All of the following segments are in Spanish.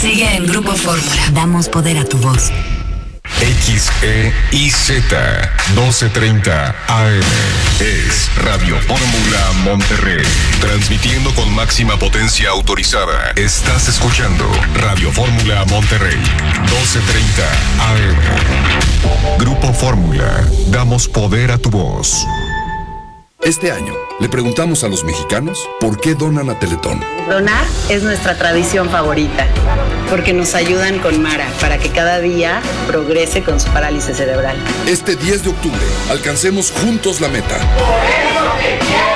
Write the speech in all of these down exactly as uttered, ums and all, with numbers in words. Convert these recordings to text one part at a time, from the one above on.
Sigue en Grupo Fórmula. Damos poder a tu voz. X E I Z doce treinta A M es Radio Fórmula Monterrey, transmitiendo con máxima potencia autorizada. Estás escuchando Radio Fórmula Monterrey, doce treinta A M. Grupo Fórmula, damos poder a tu voz. Este año le preguntamos a los mexicanos por qué donan a Teletón. Donar es nuestra tradición favorita, porque nos ayudan con Mara para que cada día progrese con su parálisis cerebral. Este diez de octubre, alcancemos juntos la meta. Por eso te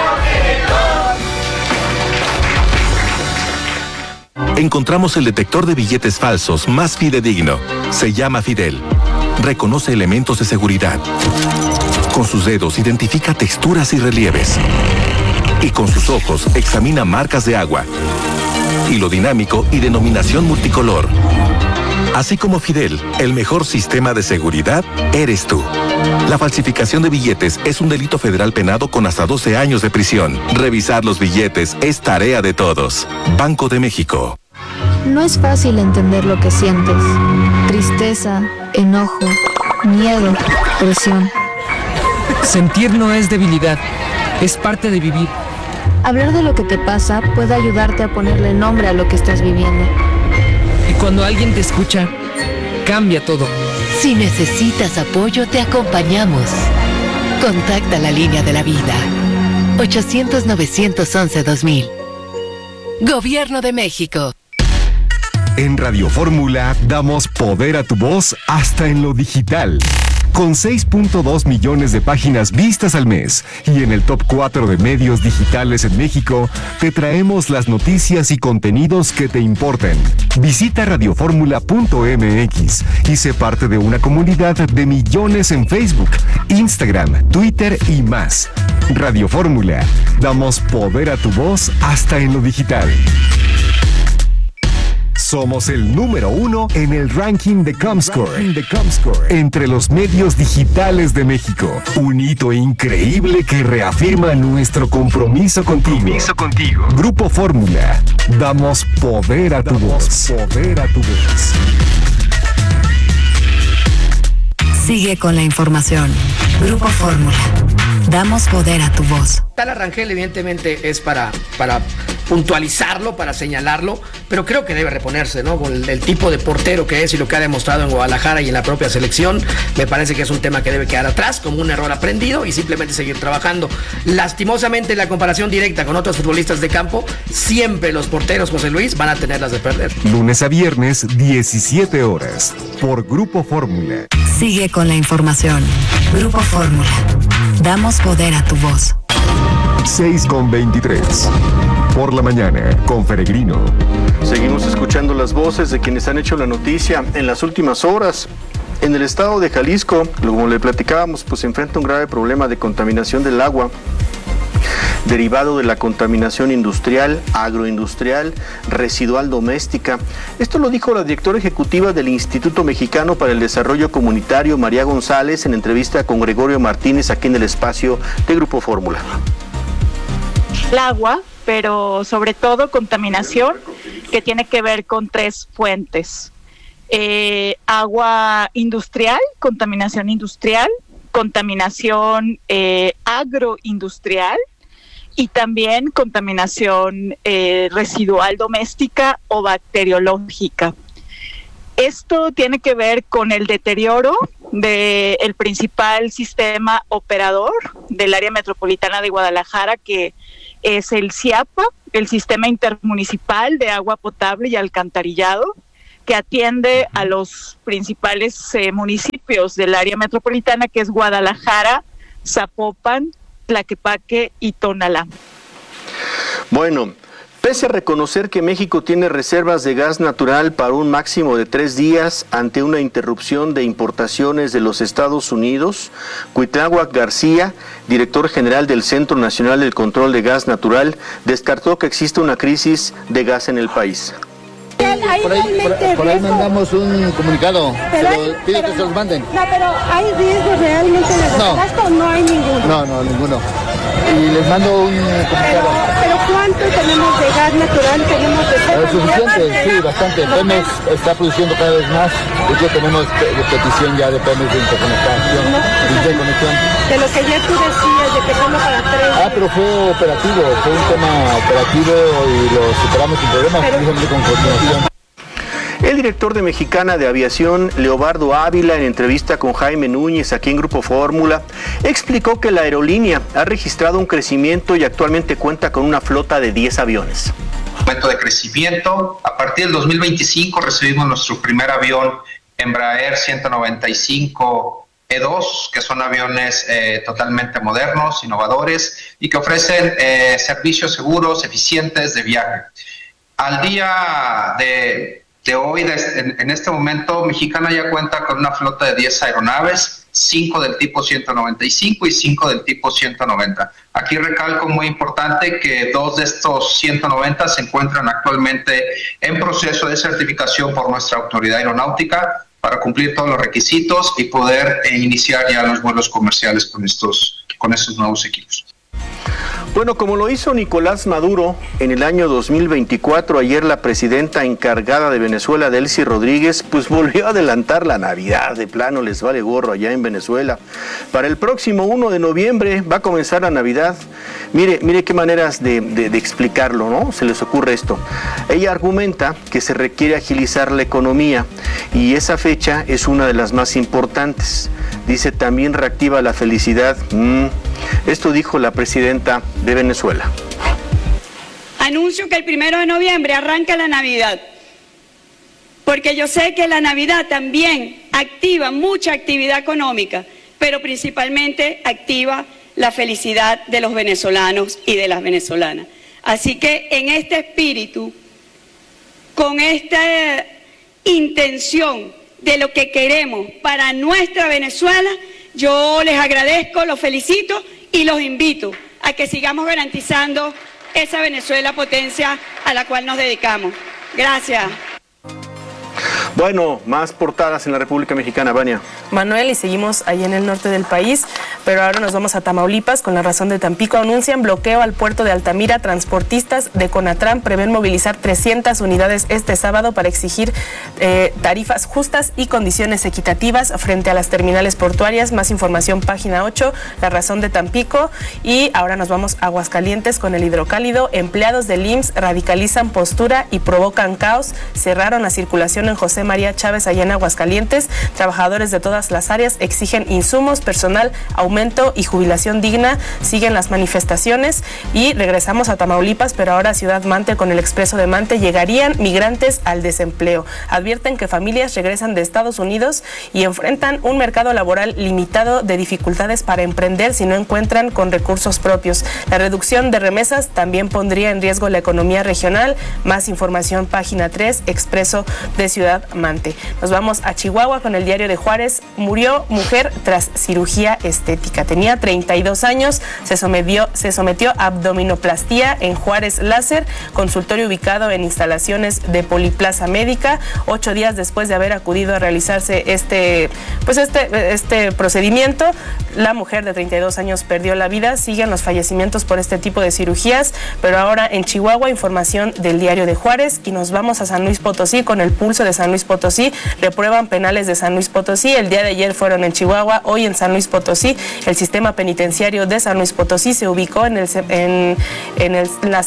quiero, Teletón. Encontramos el detector de billetes falsos más fidedigno. Se llama Fidel. Reconoce elementos de seguridad. Con sus dedos identifica texturas y relieves. Y con sus ojos examina marcas de agua, hilo dinámico y denominación multicolor. Así como Fidel, el mejor sistema de seguridad eres tú. La falsificación de billetes es un delito federal penado con hasta doce años de prisión. Revisar los billetes es tarea de todos. Banco de México. No es fácil entender lo que sientes. Tristeza, enojo, miedo, presión. Sentir no es debilidad, es parte de vivir. Hablar de lo que te pasa puede ayudarte a ponerle nombre a lo que estás viviendo. Y cuando alguien te escucha, cambia todo. Si necesitas apoyo, te acompañamos. Contacta la línea de la vida. ochocientos, novecientos once, dos mil. Gobierno de México. En Radio Fórmula damos poder a tu voz hasta en lo digital. Con seis punto dos millones de páginas vistas al mes y en el top cuatro de medios digitales en México, te traemos las noticias y contenidos que te importan. Visita radioformula punto m x y sé parte de una comunidad de millones en Facebook, Instagram, Twitter y más. Radio Fórmula, damos poder a tu voz hasta en lo digital. Somos el número uno en el ranking de Comscore, de Comscore entre los medios digitales de México. Un hito increíble que reafirma nuestro compromiso contigo. Compromiso contigo. Grupo Fórmula. Damos poder a tu voz. Poder a tu voz. Sigue con la información. Grupo Fórmula. Damos poder a tu voz. Tal Rangel evidentemente es para, para puntualizarlo, para señalarlo, pero creo que debe reponerse, ¿no? Con el, el tipo de portero que es y lo que ha demostrado en Guadalajara y en la propia selección, me parece que es un tema que debe quedar atrás como un error aprendido y simplemente seguir trabajando. Lastimosamente, la comparación directa con otros futbolistas de campo, siempre los porteros, José Luis, van a tenerlas de perder. Lunes a viernes, diecisiete horas, por Grupo Fórmula. Sigue con la información. Grupo Fórmula. Damos poder a tu voz. seis con veintitrés. Por la mañana, con Peregrino. Seguimos escuchando las voces de quienes han hecho la noticia en las últimas horas. En el estado de Jalisco, como le platicábamos, pues se enfrenta un grave problema de contaminación del agua, derivado de la contaminación industrial, agroindustrial, residual doméstica. Esto lo dijo la directora ejecutiva del Instituto Mexicano para el Desarrollo Comunitario, María González, en entrevista con Gregorio Martínez aquí en el espacio de Grupo Fórmula. El agua, pero sobre todo contaminación que tiene que ver con tres fuentes. Eh, agua industrial, contaminación industrial, contaminación eh, agroindustrial y también contaminación eh, residual doméstica o bacteriológica. Esto tiene que ver con el deterioro del principal sistema operador del área metropolitana de Guadalajara, que es el CIAPA, el Sistema Intermunicipal de Agua Potable y Alcantarillado, que atiende a los principales eh, municipios del área metropolitana, que es Guadalajara, Zapopan, Tlaquepaque y Tonalá. Bueno, pese a reconocer que México tiene reservas de gas natural para un máximo de tres días ante una interrupción de importaciones de los Estados Unidos, Cuitláhuac García, director general del Centro Nacional del Control de Gas Natural, descartó que existe una crisis de gas en el país. Por ahí, por, por ahí mandamos un comunicado, pero se lo pido que se los manden. No, pero ¿hay riesgo realmente de gasto o no hay ninguno? No, no, ninguno. y les mando un comunicado. Pero, pero ¿cuánto tenemos de gas natural? ¿Tenemos de Es suficiente, sí, bastante. Pemex está produciendo cada vez más. De hecho, tenemos pe- petición ya de Pemex de interconectación. No, de interconexión. De lo que ya tú decías, de que solo para tres. Ah, pero fue operativo, fue un tema operativo y lo superamos sin problemas, precisamente con coordinación. El director de Mexicana de Aviación, Leobardo Ávila, en entrevista con Jaime Núñez aquí en Grupo Fórmula, explicó que la aerolínea ha registrado un crecimiento y actualmente cuenta con una flota de diez aviones. Momento de crecimiento. A partir del dos mil veinticinco recibimos nuestro primer avión Embraer ciento noventa y cinco E dos, que son aviones eh, totalmente modernos, innovadores y que ofrecen eh, servicios seguros, eficientes de viaje. Al día de... de hoy, de, en, en este momento, Mexicana ya cuenta con una flota de diez aeronaves, cinco del tipo ciento noventa y cinco y cinco del tipo ciento noventa. Aquí recalco muy importante que dos de estos ciento noventa se encuentran actualmente en proceso de certificación por nuestra autoridad aeronáutica para cumplir todos los requisitos y poder eh, iniciar ya los vuelos comerciales con estos, con estos nuevos equipos. Bueno, como lo hizo Nicolás Maduro en el año dos mil veinticuatro, ayer la presidenta encargada de Venezuela, Delcy Rodríguez, pues volvió a adelantar la Navidad. De plano les vale gorro allá en Venezuela. Para el próximo primero de noviembre va a comenzar la Navidad. Mire, mire qué maneras de, de, de explicarlo, ¿no? Se les ocurre esto. Ella argumenta que se requiere agilizar la economía y esa fecha es una de las más importantes. Dice, también reactiva la felicidad. Mm. Esto dijo la presidenta de Venezuela. Anuncio que el primero de noviembre arranca la Navidad, porque yo sé que la Navidad también activa mucha actividad económica, pero principalmente activa la felicidad de los venezolanos y de las venezolanas. Así que en este espíritu, con esta intención de lo que queremos para nuestra Venezuela, yo les agradezco, los felicito y los invito a que sigamos garantizando esa Venezuela potencia a la cual nos dedicamos. Gracias. Bueno, más portadas en la República Mexicana, Vania. Manuel, y seguimos ahí en el norte del país, pero ahora nos vamos a Tamaulipas con La Razón de Tampico. Anuncian bloqueo al puerto de Altamira. Transportistas de Conatram prevén movilizar trescientas unidades este sábado para exigir eh, tarifas justas y condiciones equitativas frente a las terminales portuarias. Más información, página ocho, La Razón de Tampico. Y ahora nos vamos a Aguascalientes con el hidrocálido. Empleados del I M S S radicalizan postura y provocan caos. Cerraron la circulación en José María Chávez allá en Aguascalientes. Trabajadores de todas las áreas exigen insumos, personal, aumento y jubilación digna. Siguen las manifestaciones y regresamos a Tamaulipas, pero ahora a Ciudad Mante con el expreso de Mante. Llegarían migrantes al desempleo. Advierten que familias regresan de Estados Unidos y enfrentan un mercado laboral limitado de dificultades para emprender si no encuentran con recursos propios. La reducción de remesas también pondría en riesgo la economía regional. Más información, página tres, expreso de Ciudad Mante. Nos vamos a Chihuahua con el Diario de Juárez. Murió mujer tras cirugía estética. Tenía treinta y dos años, se sometió, se sometió a abdominoplastía en Juárez Láser, consultorio ubicado en instalaciones de Poliplaza Médica. Ocho días después de haber acudido a realizarse este, pues este, este procedimiento, la mujer de treinta y dos años perdió la vida. Siguen los fallecimientos por este tipo de cirugías, pero ahora en Chihuahua, información del Diario de Juárez, y nos vamos a San Luis Potosí con el Pulso de San Luis Potosí. Reprueban penales de San Luis Potosí. El día de ayer fueron en Chihuahua, hoy en San Luis Potosí. El sistema penitenciario de San Luis Potosí se ubicó en, el, en, en, el, en la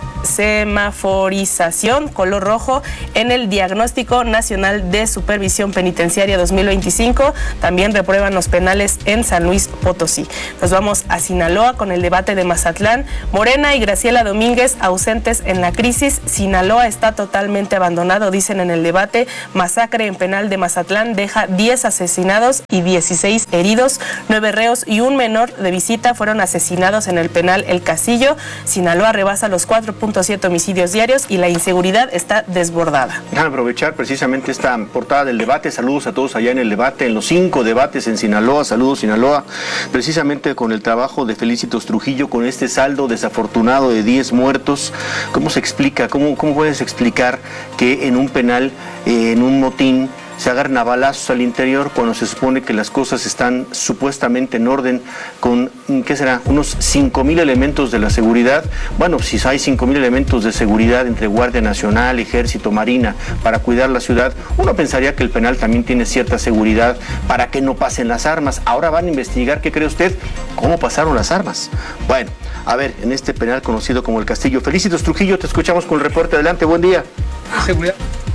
semaforización color rojo en el Diagnóstico Nacional de Supervisión Penitenciaria dos mil veinticinco. También reprueban los penales en San Luis Potosí. Nos vamos a Sinaloa con el debate de Mazatlán. Morena y Graciela Domínguez ausentes en la crisis. Sinaloa está totalmente abandonado, dicen en el debate. Masacre en penal de Mazatlán deja diez asesinados y dieciséis heridos. Nueve reos y un menor de visita fueron asesinados en el penal El Casillo. Sinaloa rebasa los cuatro punto siete homicidios diarios y la inseguridad está desbordada. Déjame aprovechar precisamente esta portada del debate. Saludos a todos allá en el debate, en los cinco debates en Sinaloa. Saludos, Sinaloa. Precisamente con el trabajo de Felicitos Trujillo, con este saldo desafortunado de diez muertos. ¿Cómo se explica? ¿Cómo, cómo puedes explicar que en un penal, eh, en un motín, se agarren a balazos al interior cuando se supone que las cosas están supuestamente en orden con, ¿qué será?, unos cinco mil elementos de la seguridad. Bueno, si hay cinco mil elementos de seguridad entre Guardia Nacional, Ejército, Marina, para cuidar la ciudad, uno pensaría que el penal también tiene cierta seguridad para que no pasen las armas. Ahora van a investigar, ¿qué cree usted?, cómo pasaron las armas. Bueno, a ver, en este penal conocido como el Castillo. Felicitos Trujillo, te escuchamos con el reporte. Adelante, buen día. Seguridad.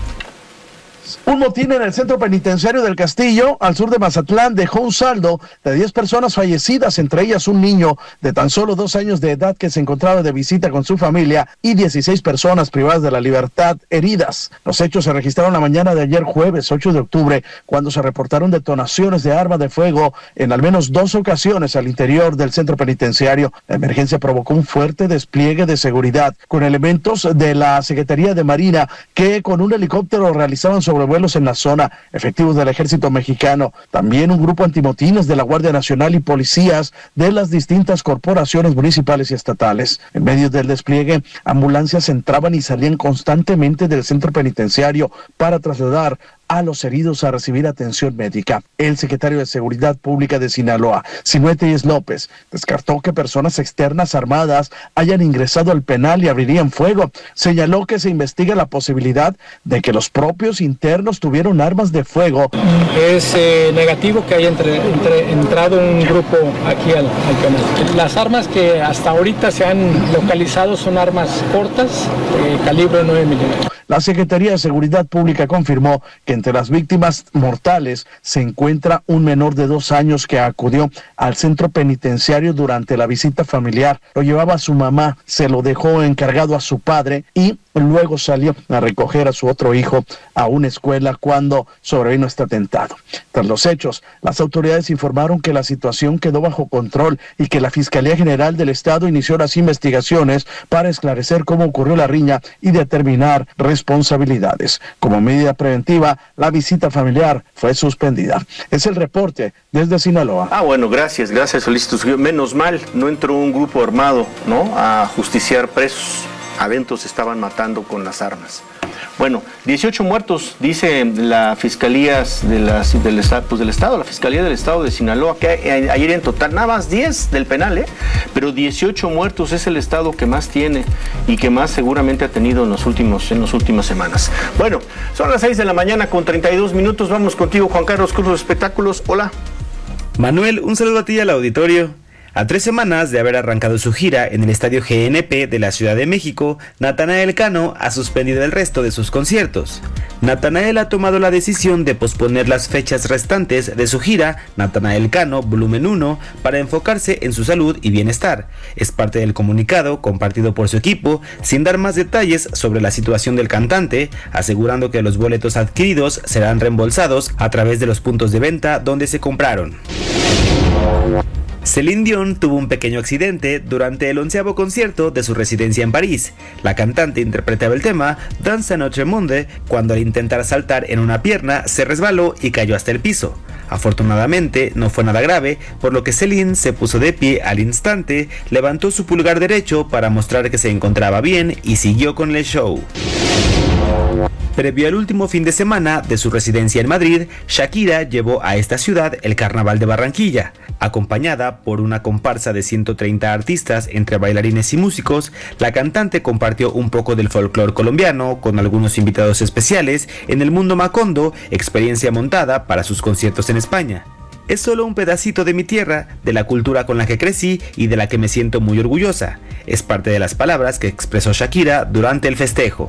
Un motín en el centro penitenciario del Castillo, al sur de Mazatlán, dejó un saldo de diez personas fallecidas, entre ellas un niño de tan solo dos años de edad que se encontraba de visita con su familia y dieciséis personas privadas de la libertad heridas. Los hechos se registraron la mañana de ayer jueves ocho de octubre, cuando se reportaron detonaciones de arma de fuego en al menos dos ocasiones al interior del centro penitenciario. La emergencia provocó un fuerte despliegue de seguridad con elementos de la Secretaría de Marina que con un helicóptero realizaban sobrevuelos en la zona, efectivos del Ejército Mexicano, también un grupo antimotines de la Guardia Nacional y policías de las distintas corporaciones municipales y estatales. En medio del despliegue, ambulancias entraban y salían constantemente del centro penitenciario para trasladar a los heridos a recibir atención médica. El secretario de Seguridad Pública de Sinaloa, Sinué Tellez López, descartó que personas externas armadas hayan ingresado al penal y abrirían fuego. Señaló que se investiga la posibilidad de que los propios internos tuvieron armas de fuego. Es eh, negativo que haya entre, entre, entrado un grupo aquí al, al penal. Las armas que hasta ahorita se han localizado son armas cortas, eh, calibre nueve milímetros. La Secretaría de Seguridad Pública confirmó que entre las víctimas mortales se encuentra un menor de dos años que acudió al centro penitenciario durante la visita familiar. Lo llevaba a su mamá, se lo dejó encargado a su padre y luego salió a recoger a su otro hijo a una escuela cuando sobrevino este atentado. Tras los hechos, las autoridades informaron que la situación quedó bajo control y que la Fiscalía General del Estado inició las investigaciones para esclarecer cómo ocurrió la riña y determinar responsabilidades. Como medida preventiva, la visita familiar fue suspendida. Es el reporte desde Sinaloa. Ah, bueno, gracias, gracias, Felicitos. Menos mal, no entró un grupo armado, ¿no?, a justiciar presos. Adentro estaban matando con las armas. Bueno, dieciocho muertos, dice la Fiscalía de las, del, pues del Estado, la Fiscalía del Estado de Sinaloa, que hay, ayer en total, nada más diez del penal, ¿eh? Pero dieciocho muertos es el Estado que más tiene y que más seguramente ha tenido en los últimos, en las últimas semanas. Bueno, son las seis de la mañana con treinta y dos minutos, vamos contigo, Juan Carlos Cruz, los espectáculos. Hola. Manuel, un saludo a ti y al auditorio. A tres semanas de haber arrancado su gira en el Estadio G N P de la Ciudad de México, Natanael Cano ha suspendido el resto de sus conciertos. Natanael ha tomado la decisión de posponer las fechas restantes de su gira Natanael Cano Volumen uno para enfocarse en su salud y bienestar. Es parte del comunicado compartido por su equipo, sin dar más detalles sobre la situación del cantante, asegurando que los boletos adquiridos serán reembolsados a través de los puntos de venta donde se compraron. Celine Dion tuvo un pequeño accidente durante el onceavo concierto de su residencia en París. La cantante interpretaba el tema Danse à notre monde cuando al intentar saltar en una pierna se resbaló y cayó hasta el piso. Afortunadamente no fue nada grave, por lo que Celine se puso de pie al instante, levantó su pulgar derecho para mostrar que se encontraba bien y siguió con el show. Previo al último fin de semana de su residencia en Madrid, Shakira llevó a esta ciudad el Carnaval de Barranquilla. Acompañada por una comparsa de ciento treinta artistas entre bailarines y músicos, la cantante compartió un poco del folclore colombiano con algunos invitados especiales en el Mundo Macondo, experiencia montada para sus conciertos en España. Es solo un pedacito de mi tierra, de la cultura con la que crecí y de la que me siento muy orgullosa. Es parte de las palabras que expresó Shakira durante el festejo.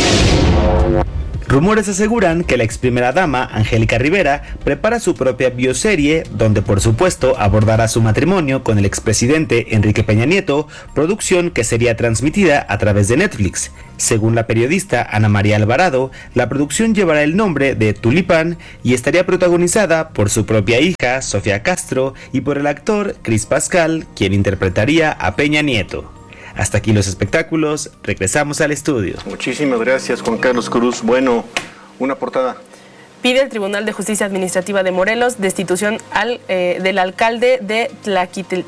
Rumores aseguran que la ex primera dama, Angélica Rivera, prepara su propia bioserie, donde por supuesto abordará su matrimonio con el expresidente Enrique Peña Nieto, producción que sería transmitida a través de Netflix. Según la periodista Ana María Alvarado, la producción llevará el nombre de Tulipán y estaría protagonizada por su propia hija, Sofía Castro, y por el actor Cris Pascal, quien interpretaría a Peña Nieto. Hasta aquí los espectáculos, regresamos al estudio. Muchísimas gracias, Juan Carlos Cruz. Bueno, una portada. Pide el Tribunal de Justicia Administrativa de Morelos destitución al, eh, del alcalde de Tlaquite,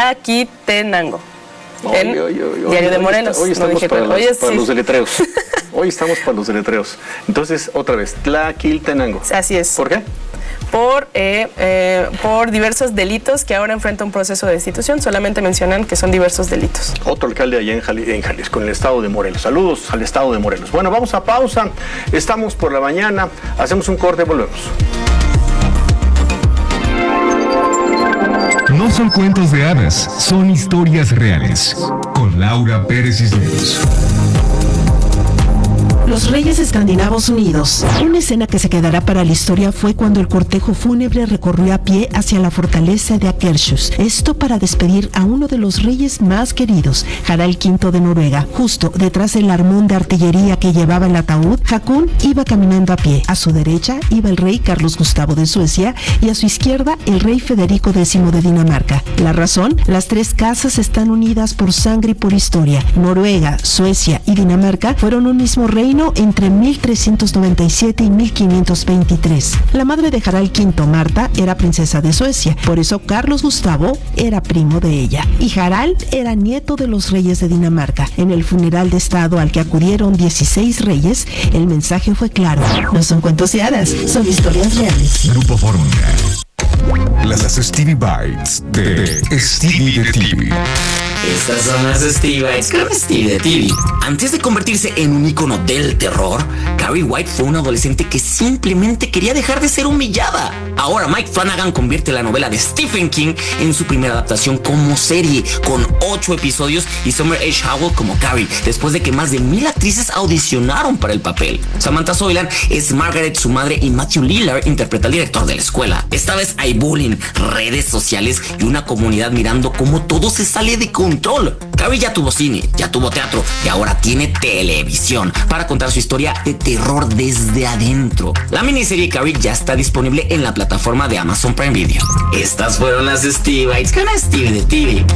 Tlaquitenango. Oye, oye, oye, Diario oye, de Morelos. Hoy estamos no dije, para, pero, las, oye, para sí. los deletreos. Hoy estamos para los deletreos. Entonces, otra vez, Tlaquiltenango. Así es. ¿Por qué? Por, eh, eh, por diversos delitos que ahora enfrenta un proceso de destitución. Solamente mencionan que son diversos delitos. Otro alcalde allá en, Jali- en Jalisco, en el estado de Morelos. Saludos al estado de Morelos. Bueno, vamos a pausa. Estamos por la mañana. Hacemos un corte, volvemos. No son cuentos de hadas, son historias reales. Con Laura Pérez Cisneros. Los Reyes Escandinavos Unidos. Una escena que se quedará para la historia fue cuando el cortejo fúnebre recorrió a pie hacia la fortaleza de Akershus. Esto para despedir a uno de los reyes más queridos, Harald quinto de Noruega. Justo detrás del armón de artillería que llevaba el ataúd, Hakon iba caminando a pie. A su derecha iba el rey Carlos Gustavo de Suecia y a su izquierda el rey Federico décimo de Dinamarca. La razón, las tres casas están unidas por sangre y por historia. Noruega, Suecia y Dinamarca fueron un mismo reino entre mil trescientos noventa y siete y mil quinientos veintitrés. La madre de Harald quinto, Marta, era princesa de Suecia, por eso Carlos Gustavo era primo de ella. Y Harald era nieto de los reyes de Dinamarca. En el funeral de estado al que acudieron dieciséis reyes, el mensaje fue claro. No son cuentos de hadas, son historias reales. Grupo Fórmula. Las Stevie Bites de Stevie de T V. Estas son las Stevie Bites con Stevie de T V. Antes de convertirse en un ícono del terror, Carrie White fue una adolescente que simplemente quería dejar de ser humillada. Ahora Mike Flanagan convierte la novela de Stephen King en su primera adaptación como serie, con ocho episodios y Summer H. Howell como Carrie, después de que más de mil actrices audicionaron para el papel. Samantha Soilan es Margaret, su madre, y Matthew Lillard interpreta al director de la escuela. Esta vez hay bullying, redes sociales y una comunidad mirando cómo todo se sale de control. Carrie ya tuvo cine, ya tuvo teatro y ahora tiene televisión para contar su historia de terror desde adentro. La miniserie Carrie ya está disponible en la plataforma de Amazon Prime Video. Estas fueron las Stevie Bites con Stevie de T V.